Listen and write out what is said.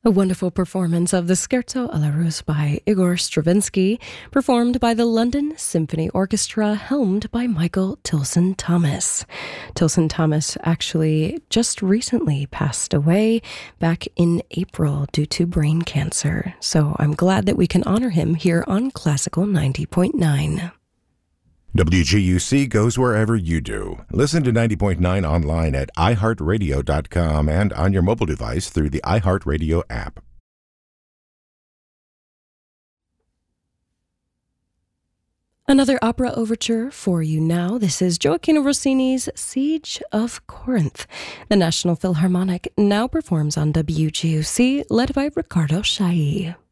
A wonderful performance of the Scherzo alla Russe by Igor Stravinsky, performed by the London Symphony Orchestra, helmed by Michael Tilson Thomas. Tilson Thomas actually just recently passed away back in April due to brain cancer, so I'm glad that we can honor him here on Classical 90.9. WGUC goes wherever you do. Listen to 90.9 online at iHeartRadio.com and on your mobile device through the iHeartRadio app. Another opera overture for you now. This is Gioacchino Rossini's Siege of Corinth. The National Philharmonic now performs on WGUC, led by Riccardo Chailly.